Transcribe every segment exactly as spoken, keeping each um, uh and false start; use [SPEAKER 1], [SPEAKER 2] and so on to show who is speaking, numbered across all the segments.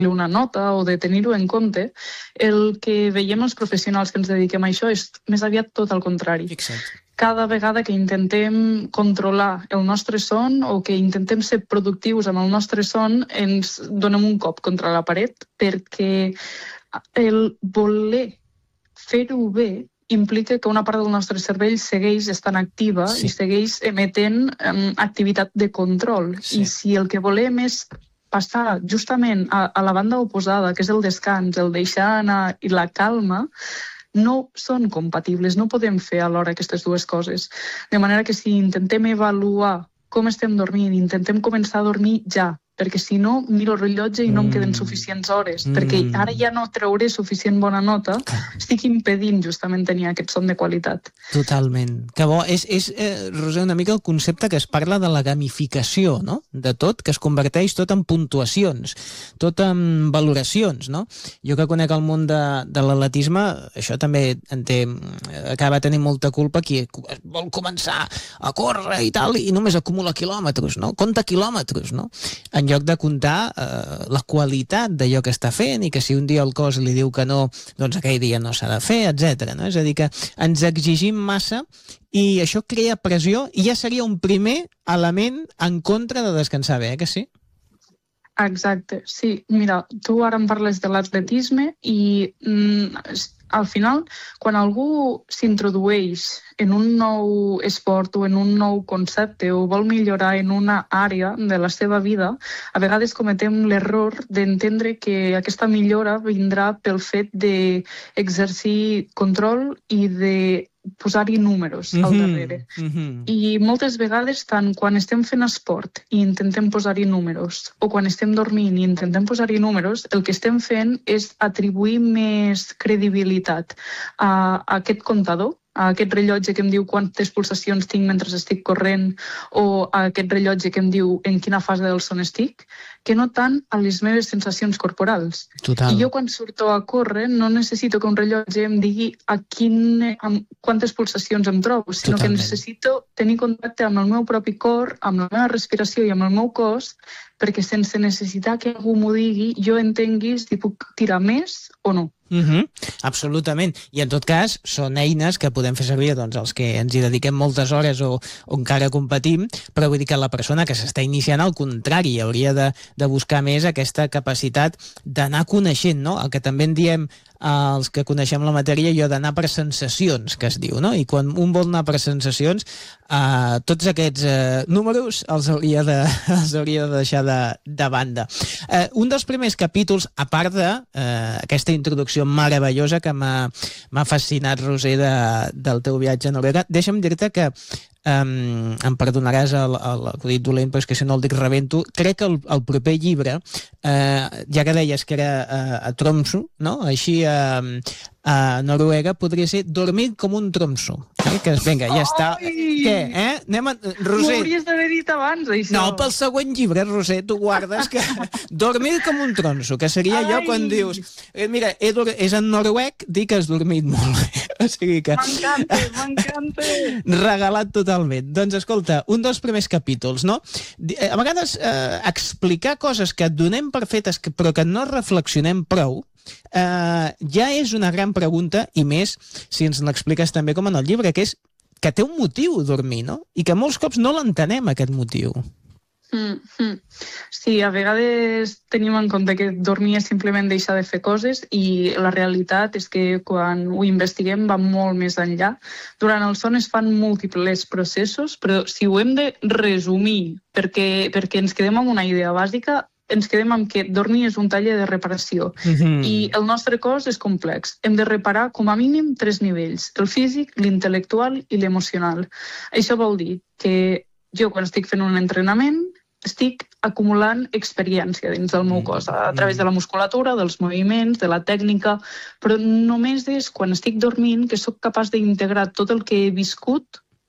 [SPEAKER 1] una nota o de tenir-ho en compte, el que veiem els professionals que ens dediquem a això és més aviat tot el contrari.
[SPEAKER 2] Fixa't.
[SPEAKER 1] Cada vegada que intentem controlar el nostre son o que intentem ser productius amb el nostre son, ens donem un cop contra la paret, perquè el voler fer-ho bé implica que una part del nostre cervell segueix estant activa
[SPEAKER 2] Sí.
[SPEAKER 1] i segueix emetent um, activitat de control.
[SPEAKER 2] Sí.
[SPEAKER 1] I si el que volem és passar justament a, a la banda oposada, que és el descans, el deixar anar i la calma, no són compatibles, no podem fer alhora aquestes dues coses. De manera que si intentem avaluar com estem dormint, intentem començar a dormir ja, perquè si no, miro el rellotge i no em queden suficients hores,
[SPEAKER 2] Mm.
[SPEAKER 1] perquè ara ja no trauré suficient bona nota,
[SPEAKER 2] Clar.
[SPEAKER 1] estic impedint justament tenir aquest son de qualitat.
[SPEAKER 2] Totalment. Que bo. És, és eh, Roser, una mica el concepte que es parla de la gamificació, no?, de tot, que es converteix tot en puntuacions, tot en valoracions, no? Jo que conec el món de, de l'atletisme, això també en té, acaba tenint molta culpa qui vol començar a córrer i tal, i només acumula quilòmetres, no? Compta quilòmetres, no? En lloc de comptar eh, la qualitat d'allò que està fent i que si un dia el cos li diu que no, doncs aquell dia no s'ha de fer, etcètera. No? És a dir, que ens exigim massa i això crea pressió i ja seria un primer element en contra de descansar bé, eh que sí?
[SPEAKER 1] Exacte, sí. Mira, tu ara em parles de l'atletisme i mm, al final, quan algú s'introdueix en un nou esport o en un nou concepte o vol millorar en una àrea de la seva vida, a vegades cometem l'error d'entendre que aquesta millora vindrà pel fet d'exercir control i de posar-hi números al darrere.
[SPEAKER 2] Mm-hmm.
[SPEAKER 1] I moltes vegades, tant quan estem fent esport i intentem posar-hi números, o quan estem dormint i intentem posar-hi números, el que estem fent és atribuir més credibilitat a aquest comptador, a aquest rellotge que em diu quantes pulsacions tinc mentre estic corrent o a aquest rellotge que em diu en quina fase del son estic, que no tant a les meves sensacions corporals.
[SPEAKER 2] Total.
[SPEAKER 1] I jo quan surto a córrer no necessito que un rellotge em digui a quin, amb quantes pulsacions em trobo, sinó
[SPEAKER 2] Totalment.
[SPEAKER 1] que necessito tenir contacte amb el meu propi cor, amb la meva respiració i amb el meu cos, perquè sense necessitar que algú m'ho digui, jo entengui si puc tirar més o no.
[SPEAKER 2] Mm-hmm. Absolutament. I en tot cas són eines que podem fer servir doncs, els que ens hi dediquem moltes hores o, o encara competim, però vull dir que la persona que s'està iniciant al contrari hauria de, de buscar més aquesta capacitat d'anar coneixent, no? El que també en diem els que coneixem la matèria, jo d'anar per sensacions, que es diu, no? I quan un vol anar per sensacions, eh, tots aquests eh, números els hauria de, els hauria de deixar de, de banda. Eh, un dels primers capítols, a part d'aquesta eh, introducció meravellosa que m'ha fascinat, Roser, de, del teu viatge a Noruega, deixa'm dir-te que Um, em perdonaràs el, el, el dit dolent, però és que si no el dic rebento. Crec que el, el proper llibre, uh, ja que deies que era uh, a Tromsø, no? Així a, a Noruega, podria ser Dormir com un Tromsø. Eh? Que, vinga, ja està.
[SPEAKER 1] Ai!
[SPEAKER 2] Què, eh? Anem a... Roser.
[SPEAKER 1] M'ho hauries d'haver dit abans, això.
[SPEAKER 2] No, pel següent llibre, Roser, tu guardes que Dormir com un Tromsø, que seria allò quan dius eh, mira, he dur... és en noruec, dic que has dormit molt bé. O sigui que...
[SPEAKER 1] M'encanta, m'encanta.
[SPEAKER 2] Regalat totalment. Doncs escolta, un dels primers capítols, no? A vegades eh, explicar coses que et donem per fetes que, però que no reflexionem prou, eh, ja és una gran pregunta, i més si ens l'expliques també com en el llibre, que és que té un motiu dormir, no? I que molts cops no l'entenem, aquest motiu.
[SPEAKER 1] Mm -hmm. Sí, a vegades tenim en compte que dormir és simplement deixar de fer coses i la realitat és que quan ho investiguem va molt més enllà. Durant el son es fan múltiples processos, però si ho hem de resumir perquè, perquè ens quedem amb una idea bàsica, ens quedem amb que dormir és un taller de reparació.
[SPEAKER 2] Mm-hmm.
[SPEAKER 1] I el nostre cos és complex. Hem de reparar com a mínim tres nivells, el físic, l'intel·lectual i l'emocional. Això vol dir que jo quan estic fent un entrenament estic acumulant experiència dins del meu cos, a través de la musculatura, dels moviments, de la tècnica, però només és quan estic dormint que sóc capaç d'integrar tot el que he viscut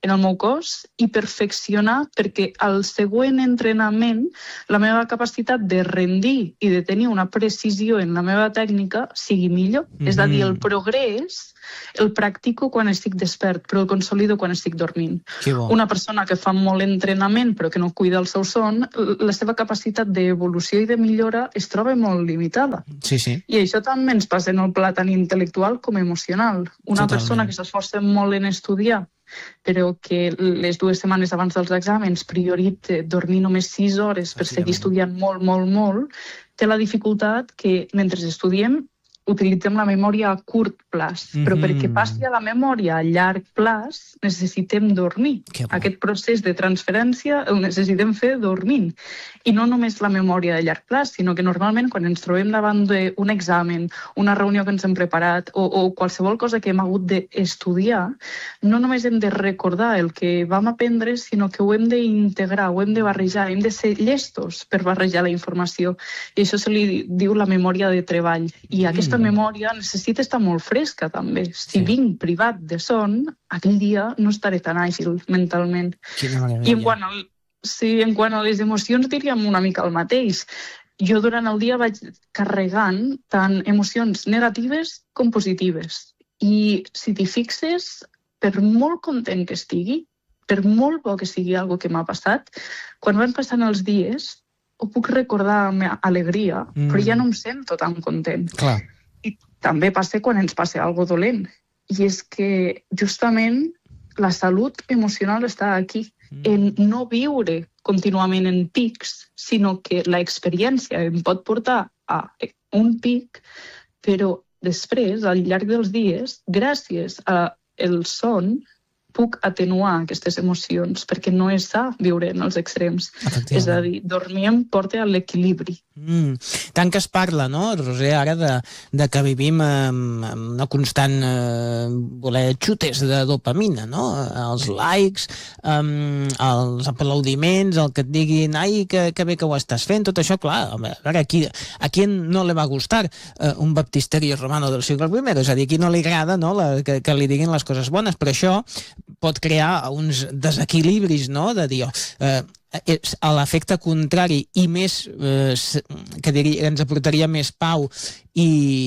[SPEAKER 1] en el meu cos i perfeccionar perquè al següent entrenament la meva capacitat de rendir i de tenir una precisió en la meva tècnica sigui millor. Mm-hmm. És a dir, el progrés el practico quan estic despert, però el consolido quan estic dormint.
[SPEAKER 2] Bo.
[SPEAKER 1] Una persona que fa molt entrenament però que no cuida el seu son, la seva capacitat d'evolució i de millora es troba molt limitada.
[SPEAKER 2] Sí, sí.
[SPEAKER 1] I això també ens passa en el pla tant intel·lectual com emocional. Una
[SPEAKER 2] Totalment.
[SPEAKER 1] persona que s'esforça molt en estudiar, però que les dues setmanes abans dels exàmens prioritza dormir només sis hores per seguir estudiant molt, molt, molt, té la dificultat que mentre estudiem utilitzem la memòria a curt plaç, mm-hmm. però perquè passi a la memòria a llarg plaç necessitem dormir. Aquest procés de transferència el necessitem fer dormint. I no només la memòria a llarg plaç, sinó que normalment quan ens trobem davant d'un examen, una reunió que ens hem preparat o, o qualsevol cosa que hem hagut d'estudiar, no només hem de recordar el que vam aprendre, sinó que ho hem d'integrar, ho hem de barrejar, hem de ser llestos per barrejar la informació. I això se li diu la memòria de treball. I aquesta Aquesta memòria necessita estar molt fresca, també. Si sí. vinc privat de son, aquell dia no estaré tan àgil mentalment. I en quant, al, sí, en quant a les emocions diríem una mica el mateix. Jo durant el dia vaig carregant tant emocions negatives com positives. I si t'hi fixes, per molt content que estigui, per molt bo que sigui algo que m'ha passat, quan van passant els dies, ho puc recordar amb alegria, mm. però ja no em sento tan content.
[SPEAKER 2] Clar.
[SPEAKER 1] I també passa quan ens passa alguna cosa dolent. I és que justament la salut emocional està aquí, mm. en no viure contínuament en pics, sinó que l'experiència em pot portar a un pic, però després, al llarg dels dies, gràcies al son, puc atenuar aquestes emocions, perquè no és sa viure en els extrems. És a dir, dormir em porta a l'equilibri.
[SPEAKER 2] Mm. Tant que es parla, no, Roser, ara de, de que vivim amb, amb una constant eh, voler xutes de dopamina, no? Els likes, um, els aplaudiments, el que et diguin ai, que, que bé que ho estàs fent, tot això, clar, a veure, aquí, a qui no li va gustar eh, un baptisterio romano del segle primer, és a dir, a qui no li agrada, no, la, que, que li diguin les coses bones, però això pot crear uns desequilibris, no?, de dir, eh, a l'efecte contrari i més, eh, que diria, ens aportaria més pau i,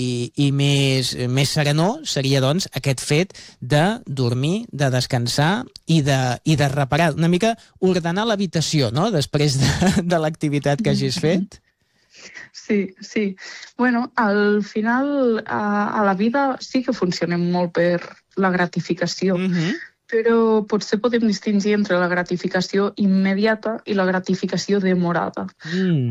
[SPEAKER 2] i més, més serenor, seria doncs aquest fet de dormir, de descansar i de, i de reparar, una mica ordenar l'habitació, no?, després de, de l'activitat que hagis fet.
[SPEAKER 1] Sí, sí. Bueno, al final a, a la vida sí que funcionem molt per la gratificació, mm-hmm. però potser podem distingir entre la gratificació immediata i la gratificació demorada. Mm.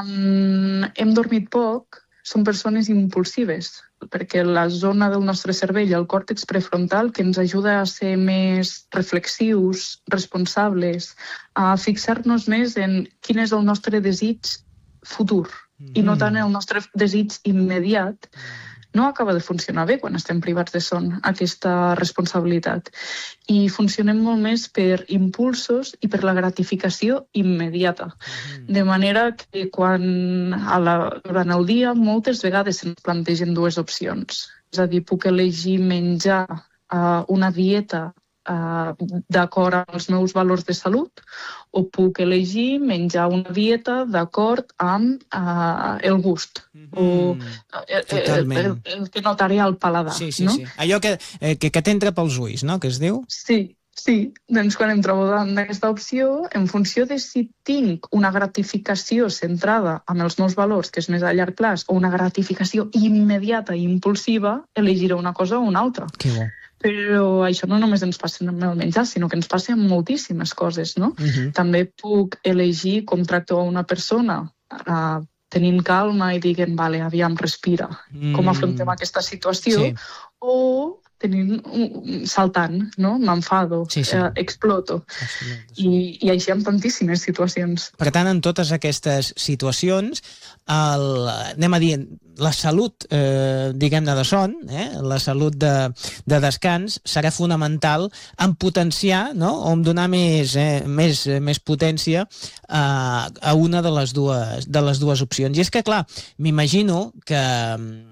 [SPEAKER 1] Quan hem dormit poc, som persones impulsives, perquè la zona del nostre cervell, el còrtex prefrontal, que ens ajuda a ser més reflexius, responsables, a fixar-nos més en quin és el nostre desig futur, mm. i no tant el nostre desig immediat, no acaba de funcionar bé quan estem privats de son, aquesta responsabilitat. I funcionem molt més per impulsos i per la gratificació immediata. Mm. De manera que quan a la, durant el dia moltes vegades se'ns plantegen dues opcions. És a dir, puc elegir menjar uh, una dieta Uh, d'acord amb els meus valors de salut, o puc elegir menjar una dieta d'acord amb uh, el gust, mm-hmm. o uh, el, el, el que notaré al paladar.
[SPEAKER 2] Sí, sí,
[SPEAKER 1] no?
[SPEAKER 2] sí. Allò que, eh, que, que t'entra pels ulls, no?, que es diu?
[SPEAKER 1] Sí, sí. Doncs quan em trobo davant d'aquesta opció, en funció de si tinc una gratificació centrada en els meus valors, que és més a llarg plaç, o una gratificació immediata i impulsiva, elegiré una cosa o una altra.
[SPEAKER 2] Que bo.
[SPEAKER 1] Però això no només ens passa amb el menjar, sinó que ens passa amb moltíssimes coses, no? Uh-huh. També puc elegir com tracto a una persona, uh, tenint calma i dient, vale, aviam, respira, mm. com afrontem aquesta situació, sí. o tenint, saltant, no? M'enfado, sí, sí. Eh, exploto. Sí. I, I així amb tantíssimes situacions.
[SPEAKER 2] Per tant, en totes aquestes situacions, el, anem a dir, la salut, eh, diguem-ne, de son, eh, la salut de, de descans, serà fonamental en potenciar, no?, o en donar més, eh, més, més potència a, a una de les, dues, de les dues opcions. I és que, clar, m'imagino que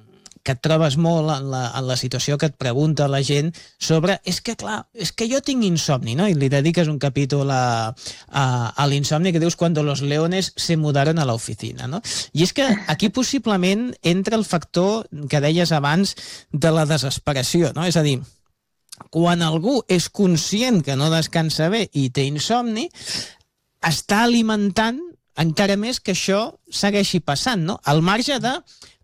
[SPEAKER 2] que et trobes molt en la, en la situació que et pregunta la gent sobre, és que clar, és que jo tinc insomni, no? I li dediques un capítol a, a, a l'insomni que dius Cuando los leones se mudaron a la oficina, no? I és que aquí possiblement entra el factor que deies abans de la desesperació, no? És a dir, quan algú és conscient que no descansa bé i té insomni, està alimentant encara més que això segueixi passant, no? Al marge de